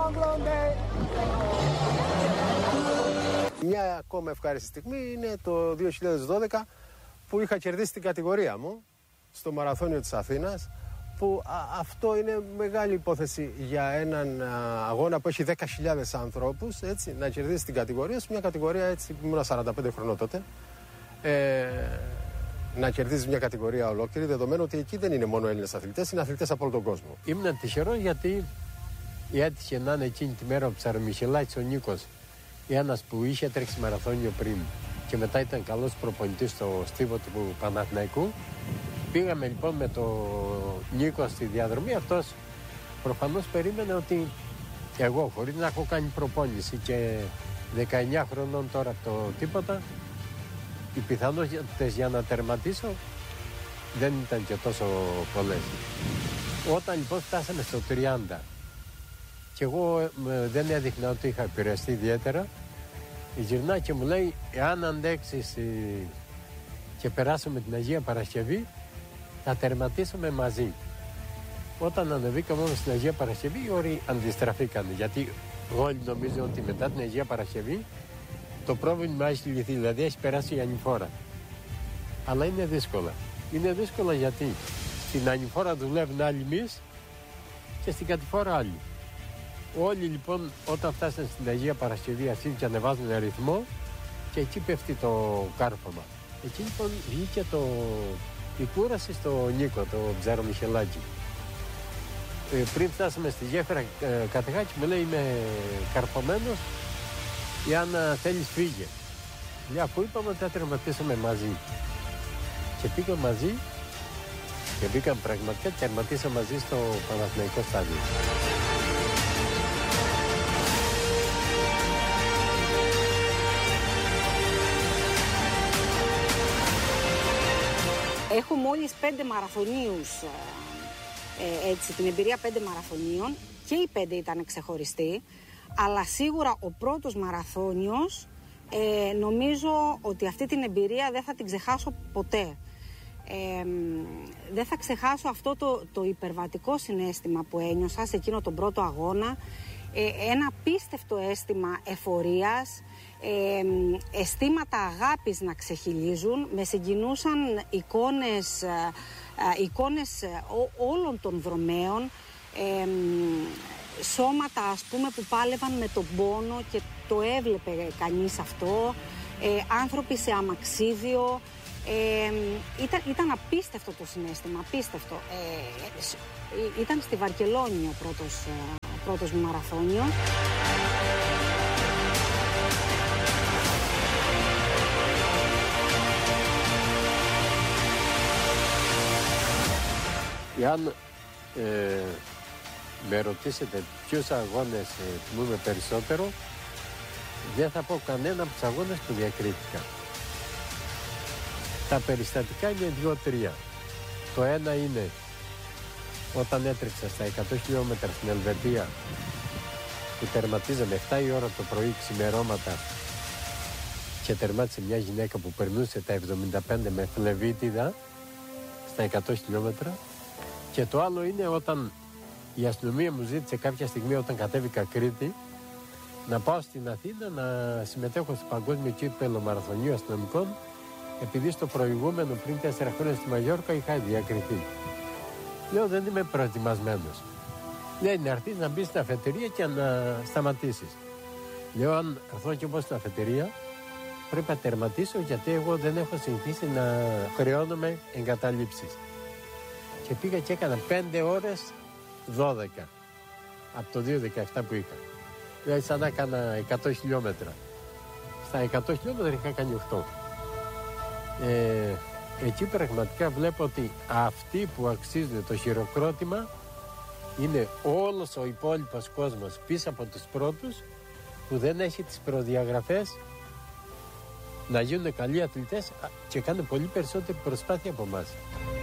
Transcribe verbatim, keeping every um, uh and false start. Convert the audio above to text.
Μια ακόμα ευχάριστη στιγμή είναι το δύο χιλιάδες δώδεκα που είχα κερδίσει την κατηγορία μου στο Μαραθώνιο της Αθήνας, που α, αυτό είναι μεγάλη υπόθεση για έναν α, αγώνα που έχει δέκα χιλιάδες ανθρώπους, έτσι, να κερδίσει την κατηγορία, σε μια κατηγορία, έτσι, που ήμουν σαράντα πέντε χρονών τότε, ε, να κερδίσει μια κατηγορία ολόκληρη, δεδομένου ότι εκεί δεν είναι μόνο Έλληνες αθλητές, είναι αθλητές από όλο τον κόσμο. Ήμουν τυχερό γιατί έτυχε να είναι εκείνη τη μέρα ο Ψαρομιχελάκης ο Νίκος, ένας που είχε τρέξει μαραθώνιο πριν και μετά ήταν καλός προπονητής στο στίβο του Παναθηναϊκού. Πήγαμε λοιπόν με το Νίκο στη διαδρομή. Αυτός προφανώς περίμενε ότι εγώ, χωρίς να έχω κάνει προπόνηση και δεκαεννιά χρονών τώρα από το τίποτα, οι πιθανότητες για να τερματίσω δεν ήταν και τόσο πολλές. Όταν λοιπόν φτάσαμε στο τριάντα και εγώ ε, δεν έδειχνα ότι είχα επηρεαστεί ιδιαίτερα, γυρνά και μου λέει, εάν αντέξεις ε, και περάσουμε την Αγία Παρασκευή, θα τερματίσουμε μαζί. Όταν ανεβήκαμε όμως στην Αγία Παρασκευή, οι όροι αντιστραφήκαν, γιατί όλοι νομίζουν ότι μετά την Αγία Παρασκευή το πρόβλημα έχει λυθεί, δηλαδή έχει περάσει η ανηφόρα. Αλλά είναι δύσκολα. Είναι δύσκολα γιατί στην ανηφόρα δουλεύουν άλλοι εμείς και στην κατηφόρα άλλοι. Όλοι λοιπόν όταν φτάσαν στην Αγία Παρασκευή αρχίζουν και ανεβάζουν ρυθμό και εκεί πέφτει το κάρφωμα. Εκεί λοιπόν βγήκε το... η κούραση στο Νίκο, το Ψαρομιχελάκη. Ε, πριν φτάσαμε στη γέφυρα ε, Κατεχάκη, μου λέει, είμαι καρφωμένος, εάν θέλεις φύγε. Λέει, αφού είπαμε ότι θα τερματίσουμε μαζί. Και πήγα μαζί και πήγαμε πραγματικά και τερματίσαμε μαζί στο Παναθηναϊκό στάδιο. Έχω μόλις πέντε μαραθωνίους, ε, έτσι, την εμπειρία πέντε μαραθωνίων, και οι πέντε ήταν ξεχωριστοί, αλλά σίγουρα ο πρώτος μαραθώνιος, ε, νομίζω ότι αυτή την εμπειρία δεν θα την ξεχάσω ποτέ. Ε, δεν θα ξεχάσω αυτό το, το υπερβατικό συναίσθημα που ένιωσα σε εκείνο τον πρώτο αγώνα, ε, ένα απίστευτο αίσθημα εφορίας, Ε, αισθήματα αγάπης να ξεχυλίζουν, με συγκινούσαν εικόνες, ε, ε, εικόνες ό, όλων των δρομέων, ε, σώματα ας πούμε που πάλευαν με τον πόνο και το έβλεπε κανείς αυτό, ε, άνθρωποι σε αμαξίδιο, ε, ήταν, ήταν απίστευτο το συναίσθημα, απίστευτο. Ε, ήταν στη Βαρκελόνη ο πρώτος, ο πρώτος μου μαραθώνιος. Εάν ε, με ρωτήσετε ποιους αγώνες ε, θυμούμαι περισσότερο, δεν θα πω κανένα από τους αγώνες που διακρίθηκα. Τα περιστατικά είναι δύο-τρία. Το ένα είναι όταν έτρεξα στα εκατό χιλιόμετρα στην Ελβετία, που τερματίζαμε εφτά η ώρα το πρωί ξημερώματα και τερμάτισε μια γυναίκα που περνούσε τα εβδομήντα πέντε με φλεβίτιδα στα εκατό χιλιόμετρα. Και το άλλο είναι όταν η αστυνομία μου ζήτησε κάποια στιγμή, όταν κατέβηκα Κρήτη, να πάω στην Αθήνα να συμμετέχω στο Παγκόσμιο Κύπελλο Μαραθωνίου Αστυνομικών, επειδή στο προηγούμενο πριν τέσσερα χρόνια στη Μαγιόρκα είχα διακριθεί. Λέω, δεν είμαι προετοιμασμένος. Λέει, να έρθεις να μπεις στην αφετηρία και να σταματήσεις. Λέω, αν έρθω και εγώ στην αφετηρία, πρέπει να τερματίσω, γιατί εγώ δεν έχω συνηθίσει να χρεώνομαι εγκαταλείψεις. Και πήγα και έκανα πέντε ώρες δώδεκα από το δύο δεκαεπτά που είχα. Δηλαδή σαν να έκανα εκατό χιλιόμετρα. Στα εκατό χιλιόμετρα είχα κάνει οκτώ. Ε, εκεί πραγματικά βλέπω ότι αυτοί που αξίζουν το χειροκρότημα είναι όλος ο υπόλοιπος κόσμος πίσω από τους πρώτους, που δεν έχει τις προδιαγραφές να γίνουν καλοί αθλητές και κάνουν πολύ περισσότερη προσπάθεια από εμάς.